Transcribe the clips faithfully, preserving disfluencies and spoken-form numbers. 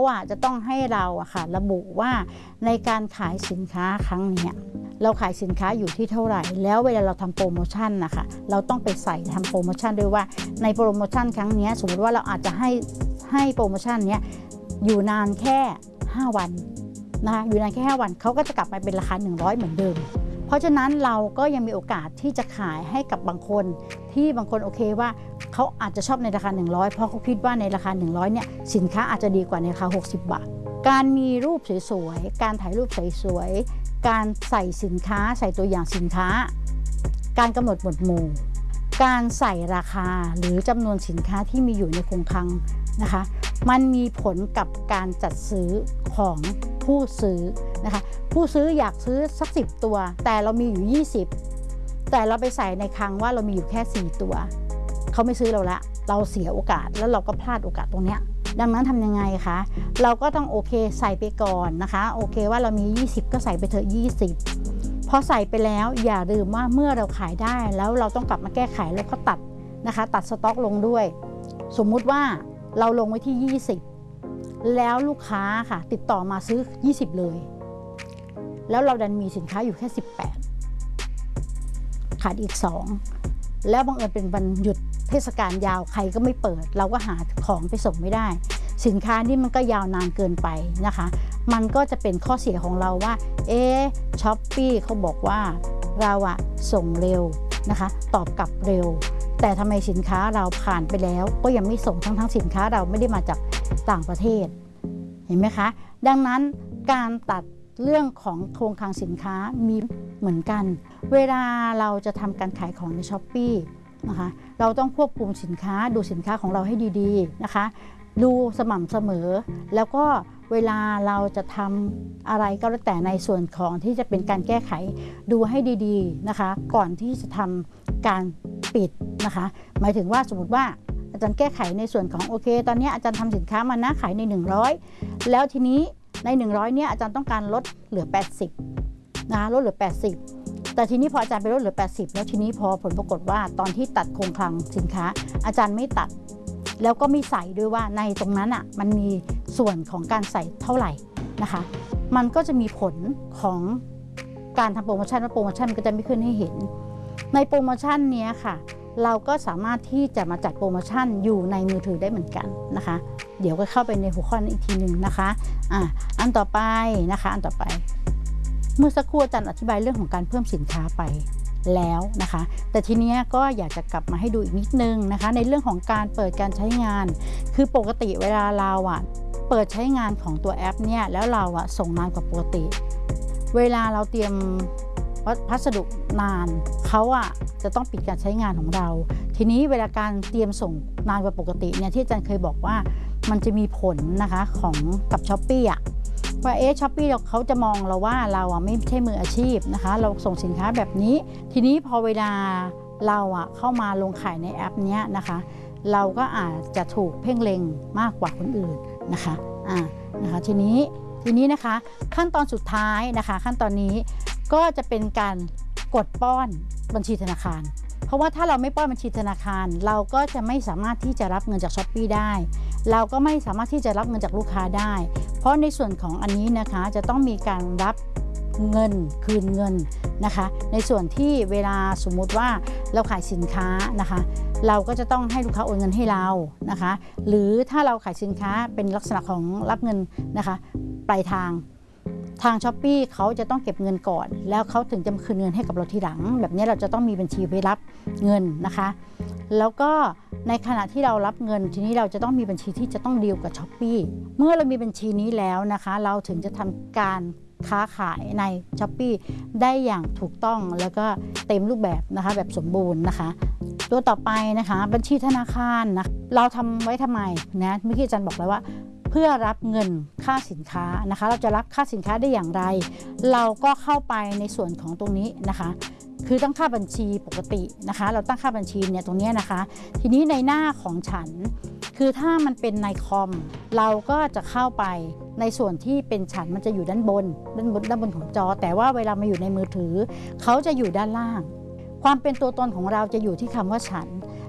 อ่ะจะต้องให้เราอะค่ะระบุว่าในการขายสินค้าครั้งนี้เราขายสินค้าอยู่ที่เท่าไหร่แล้วเวลาเราทำโปรโมชั่นนะคะเราต้องไปใส่ทำโปรโมชั่นด้วยว่าในโปรโมชั่นครั้งนี้สมมติว่าเราอาจจะให้ให้โปรโมชั่นนี้อยู่นานแค่ห้าวันนะคะอยู่นานแค่ห้าวันเขาก็จะกลับมาเป็นราคาหนึ่งร้อยเหมือนเดิมเพราะฉะนั้นเราก็ยังมีโอกาสที่จะขายให้กับบางคนที่บางคนโอเคว่าเขาอาจจะชอบในราคาหนึ่งร้อยเพราะเขาคิดว่าในราคาหนึ่งร้อยเนี่ยสินค้าอาจจะดีกว่าในราคาหกสิบบาทการมีรูปสวยๆการถ่ายรูปสวยๆการใส่สินค้าใส่ตัวอย่างสินค้าการกำหนดหมวดหมู่การใส่ราคาหรือจำนวนสินค้าที่มีอยู่ในคงคลังนะคะมันมีผลกับการจัดซื้อของผู้ซื้อนะคะผู้ซื้ออยากซื้อสักสิบตัวแต่เรามีอยู่ยี่สิบแต่เราไปใส่ในคลังว่าเรามีอยู่แค่สี่ตัวเขาไม่ซื้อเราละเราเสียโอกาสแล้วเราก็พลาดโอกาสตรงเนี้ยดังนั้นทำยังไงคะเราก็ต้องโอเคใส่ไปก่อนนะคะโอเคว่าเรามียี่สิบก็ใส่ไปเถอะยี่สิบพอใส่ไปแล้วอย่าลืมว่าเมื่อเราขายได้แล้วเราต้องกลับมาแก้ไขแล้วก็ตัดนะคะตัดสต็อกลงด้วยสมมุติว่าเราลงไว้ที่ยี่สิบแล้วลูกค้าค่ะติดต่อมาซื้อยี่สิบเลยแล้วเราดันมีสินค้าอยู่แค่สิบแปดขาดอีกสองแล้วบังเอิญเป็นวันหยุดเทศกาลยาวใครก็ไม่เปิดเราก็หาของไปส่งไม่ได้สินค้านี่มันก็ยาวนานเกินไปนะคะมันก็จะเป็นข้อเสียของเราว่าเอ๊ะช้อปปี้เขาบอกว่าเราอะส่งเร็วนะคะตอบกลับเร็วแต่ทำไมสินค้าเราผ่านไปแล้วก็ยังไม่ส่งทั้งทั้งสินค้าเราไม่ได้มาจากต่างประเทศเห็นไหมคะดังนั้นการตัดเรื่องของโครงคลังสินค้ามีเหมือนกันเวลาเราจะทำการขายของใน ช้อปปี้ นะคะเราต้องควบคุมสินค้าดูสินค้าของเราให้ดีๆนะคะดูสม่ำเสมอแล้วก็เวลาเราจะทำอะไรก็แล้วแต่ในส่วนของที่จะเป็นการแก้ไขดูให้ดีๆนะคะก่อนที่จะทำการปิดนะคะหมายถึงว่าสมมติว่าอาจารย์แก้ไขในส่วนของโอเคตอนนี้อาจารย์ทำสินค้ามานะขายในหนึ่งร้อยแล้วทีนี้ในหนึ่งร้อยเนี่ยอาจารย์ต้องการลดเหลือแปดสิบนะคะลดเหลือแปดสิบแต่ทีนี้พออาจารย์ไปลดเหลือแปดสิบแล้วทีนี้พอผลปรากฏว่าตอนที่ตัดโครงคลังสินค้าอาจารย์ไม่ตัดแล้วก็ไม่ใส่ด้วยว่าในตรงนั้นอ่ะมันมีส่วนของการใส่เท่าไหร่นะคะมันก็จะมีผลของการทำโปรโมชั่นว่าโปรโมชั่นก็จะไม่ขึ้นให้เห็นในโปรโมชั่นนี้ค่ะเราก็สามารถที่จะมาจัดโปรโมชั่นอยู่ในมือถือได้เหมือนกันนะคะเดี๋ยวก็เข้าไปในหัวข้ออีกทีหนึ่งนะคะอ่ะอันต่อไปนะคะอันต่อไปเมื่อสักครู่อาจารย์อธิบายเรื่องของการเพิ่มสินค้าไปแล้วนะคะแต่ทีนี้ก็อยากจะกลับมาให้ดูอีกนิดนึงนะคะในเรื่องของการเปิดการใช้งานคือปกติเวลาเราอ่ะเปิดใช้งานของตัวแอปเนี่ยแล้วเราอ่ะส่งนานกว่าปกติเวลาเราเตรียมพัสดุนานเขาอ่ะจะต้องปิดการใช้งานของเราทีนี้เวลาการเตรียมส่งนานกว่าปกติเนี่ยที่อาจารย์เคยบอกว่ามันจะมีผลนะคะของกับ ช้อปปี้ อ่ะว่าเอ๊ะ ช้อปปี้ เขาจะมองเราว่าเราอ่ะไม่ใช่มืออาชีพนะคะเราส่งสินค้าแบบนี้ทีนี้พอเวลาเราอ่ะเข้ามาลงขายในแอปเนี้ยนะคะเราก็อาจจะถูกเพ่งเล็งมากกว่าคนอื่นนะคะอ่านะคะทีนี้ทีนี้นะคะขั้นตอนสุดท้ายนะคะขั้นตอนนี้ก็จะเป็นการกดป้อนบัญชีธนาคารเพราะว่าถ้าเราไม่ป้อนบัญชีธนาคารเราก็จะไม่สามารถที่จะรับเงินจาก ช้อปปี้ ได้เราก็ไม่สามารถที่จะรับเงินจากลูกค้าได้เพราะในส่วนของอันนี้นะคะจะต้องมีการรับเงินคืนเงินนะคะในส่วนที่เวลาสมมุติว่าเราขายสินค้านะคะเราก็จะต้องให้ลูกค้าโอนเงินให้เรานะคะหรือถ้าเราขายสินค้าเป็นลักษณะของรับเงินนะคะปลายทางทาง ช้อปปี้ เขาจะต้องเก็บเงินก่อนแล้วเขาถึงจะคืนเงินให้กับเราทีหลังแบบนี้เราจะต้องมีบัญชีไว้รับเงินนะคะแล้วก็ในขณะที่เรารับเงินทีนี้เราจะต้องมีบัญชีที่จะต้องดีลกับ ช้อปปี้ เมื่อเรามีบัญชีนี้แล้วนะคะเราถึงจะทำการค้าขายใน ช้อปปี้ ได้อย่างถูกต้องแล้วก็เต็มรูปแบบนะคะแบบสมบูรณ์นะคะตัวต่อไปนะคะบัญชีธนาคารนะเราทำไว้ทำไมนะเมื่อกี้อาจารย์บอกแล้วว่าเพื่อรับเงินค่าสินค้านะคะเราจะรับค่าสินค้าได้อย่างไรเราก็เข้าไปในส่วนของตรงนี้นะคะคือตั้งค่าบัญชีปกตินะคะเราตั้งค่าบัญชีเนี่ยตรงนี้นะคะทีนี้ในหน้าของฉันคือถ้ามันเป็นในคอมเราก็จะเข้าไปในส่วนที่เป็นฉันมันจะอยู่ด้านบนด้านบนด้านบนของจอแต่ว่าเวลามาอยู่ในมือถือเขาจะอยู่ด้านล่างความเป็นตัวตนของเราจะอยู่ที่คำว่าฉัน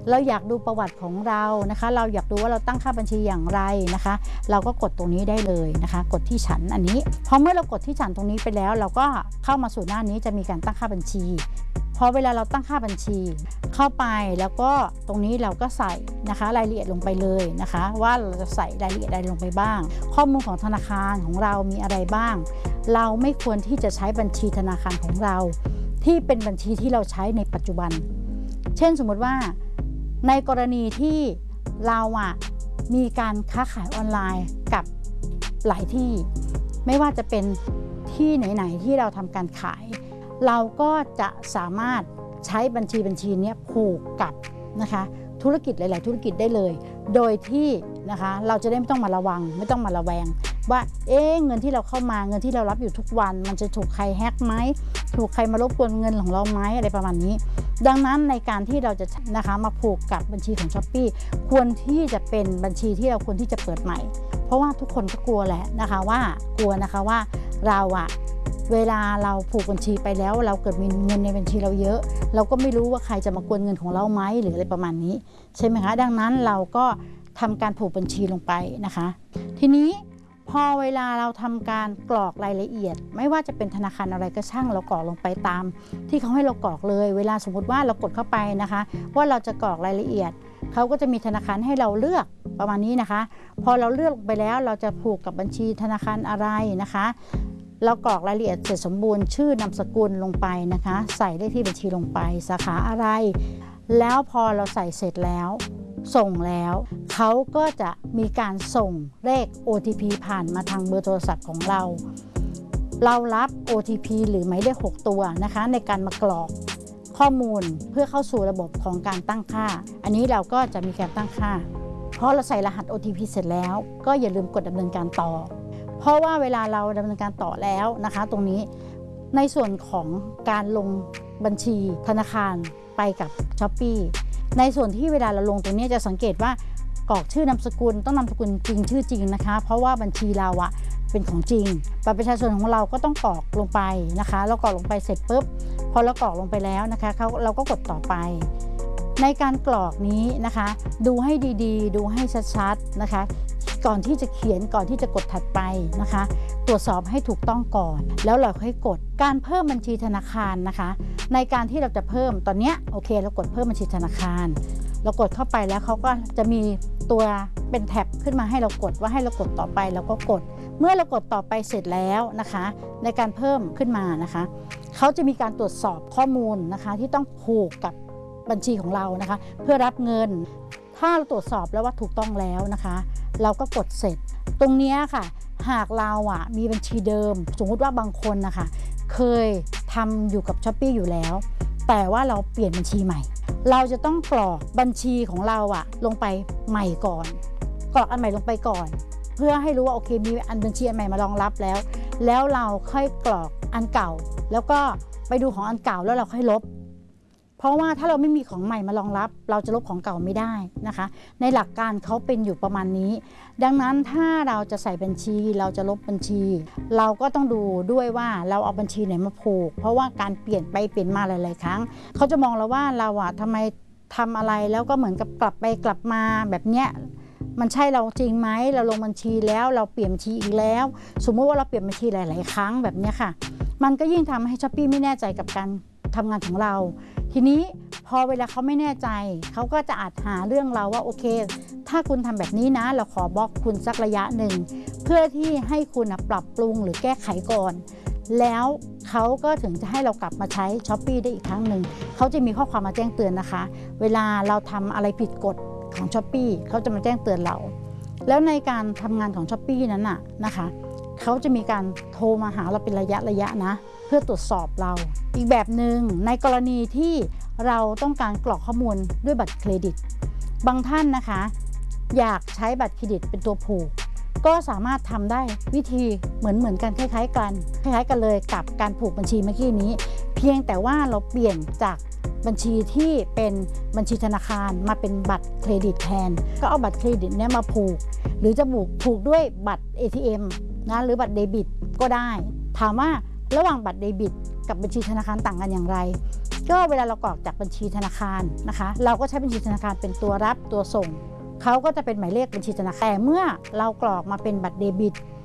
เราอยากดูประวัติของเรานะคะเราอยากดูว่าเราตั้งค่าบัญชีอย่างไรนะคะเราก็กดตรงนี้ได้เลยนะคะกดที่ฉันอันนี้พอเมื่อเรากดที่ฉันตรงนี้ไปแล้วเราก็เข้ามาสู่หน้านี้จะมีการตั้งค่าบัญชีพอเวลาเราตั้งค่าบัญชีเข้าไปแล้วก็ตรงนี้เราก็ใส่นะคะรายละเอียดลงไปเลยนะคะว่าเราจะใส่รายละเอียดอะไรลงไปบ้างข้อมูลของธนาคารของเรามีอะไรบ้างเราไม่ควรที่จะใช้บัญชีธนาคารของเราที่เป็นบัญชีที่เราใช้ในปัจจุบันเช่นสมมติว่าในกรณีที่เราอ่ะมีการค้าขายออนไลน์กับหลายที่ไม่ว่าจะเป็นที่ไหนๆที่เราทำการขายเราก็จะสามารถใช้บัญชีบัญชีนี้ผูกกับนะคะธุรกิจหลายๆธุรกิจได้เลยโดยที่นะคะเราจะได้ไม่ต้องมาระวังไม่ต้องมาระแวงว่าเอ๊ะเงินที่เราเข้ามาเงินที่เรารับอยู่ทุกวันมันจะถูกใครแฮกไหมถูกใครมารบกวนเงินของเราไหมอะไรประมาณนี้ดังนั้นในการที่เราจะนะคะมาผูกกับบัญชีของ Shopee ควรที่จะเป็นบัญชีที่เราควรที่จะเปิดใหม่เพราะว่าทุกคนก็กลัวแหละนะคะว่ากลัวนะคะว่าเราอะเวลาเราผูกบัญชีไปแล้วเราเกิดมีเงินในบัญชีเราเยอะเราก็ไม่รู้ว่าใครจะมากวนเงินของเราไหมหรืออะไรประมาณนี้ใช่ไหมคะดังนั้นเราก็ทำการผูกบัญชีลงไปนะคะทีนี้พอเวลาเราทำการกรอกรายละเอียดไม่ว่าจะเป็นธนาคารอะไรก็ช่างเรากรอกลงไปตามที่เขาให้เรากรอกเลยเวลาสมมติว่าเรากดเข้าไปนะคะว่าเราจะกรอกรายละเอียดเขาก็จะมีธนาคารให้เราเลือกประมาณนี้นะคะพอเราเลือกไปแล้วเราจะผูกกับบัญชีธนาคารอะไรนะคะเรากรอกรายละเอียดเสร็จสมบูรณ์ชื่อนามสกุลลงไปนะคะใส่เลขที่บัญชีลงไปสาขาอะไรแล้วพอเราใส่เสร็จแล้วส่งแล้วเขาก็จะมีการส่งเลข โอ ที พี ผ่านมาทางเบอร์โทรศัพท์ของเราเรารับ โอ ที พี หรือหมายเลขหกตัวนะคะในการมากรอกข้อมูลเพื่อเข้าสู่ระบบของการตั้งค่าอันนี้เราก็จะมีการตั้งค่าพอเราใส่รหัส โอ ที พี เสร็จแล้วก็อย่าลืมกดดำเนินการต่อเพราะว่าเวลาเราดำเนินการต่อแล้วนะคะตรงนี้ในส่วนของการลงบัญชีธนาคารไปกับ Shopee ในส่วนที่เวลาเราลงตรงนี้จะสังเกตว่ากรอกชื่อนามสกุลต้องนามสกุลจริงชื่อจริงนะคะเพราะว่าบัญชีเราอะเป็นของจริงบัตรประชาชนของเราก็ต้องกรอกลงไปนะคะเรากรอกลงไปเสร็จปุ๊บพอเรากรอกลงไปแล้วนะคะเขาเราก็กดต่อไปในการกรอกนี้นะคะดูให้ดีๆดูให้ชัดๆนะคะก่อนที่จะเขียนก่อนที่จะกดถัดไปนะคะตรวจสอบให้ถูกต้องก่อนแล้วเราค่อยกดการเพิ่มบัญชีธนาคารนะคะในการที่เราจะเพิ่มตอนนี้โอเคเรากดเพิ่มบัญชีธนาคารเรากดเข้าไปแล้วเขาก็จะมีตัวเป็นแท็บขึ้นมาให้เรากดว่าให้เรากดต่อไปเราก็กดเมื่อเรากดต่อไปเสร็จแล้วนะคะในการเพิ่มขึ้นมานะคะเขาจะมีการตรวจสอบข้อมูลนะคะที่ต้องผูกกับบัญชีของเรานะคะเพื่อรับเงินถ้าเราตรวจสอบแล้วว่าถูกต้องแล้วนะคะเราก็กดเสร็จตรงนี้ค่ะหากเราอ่ะมีบัญชีเดิมสมมุติว่าบางคนนะคะเคยทำอยู่กับ Shopee อยู่แล้วแต่ว่าเราเปลี่ยนบัญชีใหม่เราจะต้องกรอกบัญชีของเราอ่ะลงไปใหม่ก่อนกรอกอันใหม่ลงไปก่อนเพื่อให้รู้ว่าโอเคมีอันบัญชีอันใหม่มารองรับแล้วแล้วเราค่อยกรอกอันเก่าแล้วก็ไปดูของอันเก่าแล้วเราค่อยลบเพราะว่าถ้าเราไม่มีของใหม่มารองรับเราจะลบของเก่าไม่ได้นะคะในหลักการเขาเป็นอยู่ประมาณนี้ดังนั้นถ้าเราจะใส่บัญชีเราจะลบบัญชีเราก็ต้องดูด้วยว่าเราเอาบัญชีไหนมาผูกเพราะว่าการเปลี่ยนไปเปลี่ยนมาหลายๆครั้งเขาจะมองเราว่าเราอะทำไมทำอะไรแล้วก็เหมือนกับกลับไปกลับมาแบบเนี้ยมันใช่เราจริงไหมเราลงบัญชีแล้วเราเปลี่ยนบัญชีอีกแล้วสมมุติว่าเราเปลี่ยนบัญชีหลายๆครั้งแบบนี้ค่ะมันก็ยิ่งทำให้ Shopee ไม่แน่ใจกับการทำงานของเราทีนี้พอเวลาเขาไม่แน่ใจเขาก็จะอาจหาเรื่องเราว่าโอเคถ้าคุณทำแบบนี้นะเราขอบล็อกคุณสักระยะหนึ่งเพื่อที่ให้คุณปรับปรุงหรือแก้ไขก่อนแล้วเขาก็ถึงจะให้เรากลับมาใช้ Shopee ได้อีกครั้งหนึ่งเขาจะมีข้อความมาแจ้งเตือนนะคะเวลาเราทำอะไรผิดกฎของ Shopee เขาจะมาแจ้งเตือนเราแล้วในการทำงานของ Shopee นั้นน่ะนะคะเขาจะมีการโทรมาหาเราเป็นระยะระยะนะเพื่อตรวจสอบเราอีกแบบหนึ่งในกรณีที่เราต้องการกรอกข้อมูลด้วยบัตรเครดิตบางท่านนะคะอยากใช้บัตรเครดิตเป็นตัวผูกก็สามารถทำได้วิธีเหมือนเหมือนกันคล้ายๆกันคล้ายๆกันเลยกับการผูกบัญชีเมื่อกี้นี้เพียงแต่ว่าเราเปลี่ยนจากบัญชีที่เป็นบัญชีธนาคารมาเป็นบัตรเครดิตแทนก็เอาบัตรเครดิตนี้มาผูกหรือจะผูกผูกด้วยบัตร เอ ที เอ็ม นะหรือบัตรเดบิตก็ได้ถามว่าระหว่างบัตรเดบิตกับบัญชีธนาคารต่างกันอย่างไรก็เวลาเรากรอกจากบัญชีธนาคารนะคะเราก็ใช้บัญชีธนาคารเป็นตัวรับตัวส่งเขาก็จะเป็นหมายเลขบัญชีธนาคารแต่เมื่อเรากรอกมาเป็นบัตรเดบิต